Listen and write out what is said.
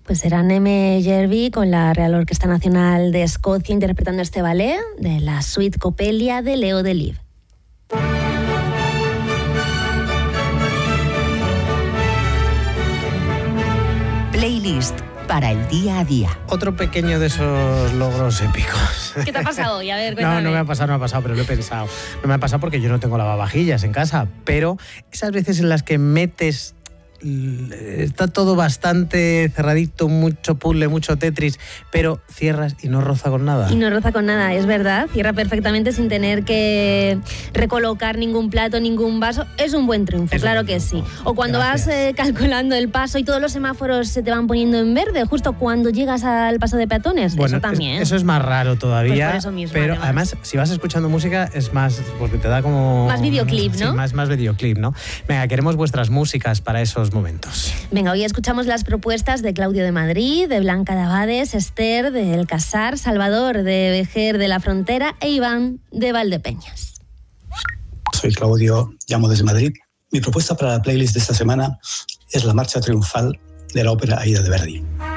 Pues era Neme Jervi con la Real Orquesta Nacional de Escocia interpretando este ballet de la suite Coppelia de Leo Delibes. Playlist para el día a día. Otro pequeño de esos logros épicos. ¿Qué te ha pasado hoy? A ver, cuéntame. No me ha pasado, pero lo he pensado. No me ha pasado porque yo no tengo lavavajillas en casa, pero esas veces en las que metes... Está todo bastante cerradito, mucho puzzle, mucho Tetris, pero cierras y no roza con nada. Y no roza con nada, es verdad. Cierra perfectamente sin tener que recolocar ningún plato, ningún vaso. Es un buen triunfo, claro que sí. O cuando vas calculando el paso y todos los semáforos se te van poniendo en verde, justo cuando llegas al paso de peatones. Bueno, eso también. Eso es más raro todavía. Pues por eso mismo, pero además, si vas escuchando música, es más, porque te da como... Más videoclip, ¿no? Sí, más videoclip, ¿no? Venga, queremos vuestras músicas para esos momentos. Venga, hoy escuchamos las propuestas de Claudio de Madrid, de Blanca de Abades, Esther de El Casar, Salvador de Vejer de la Frontera e Iván de Valdepeñas. Soy Claudio, llamo desde Madrid. Mi propuesta para la playlist de esta semana es la marcha triunfal de la ópera Aida de Verdi.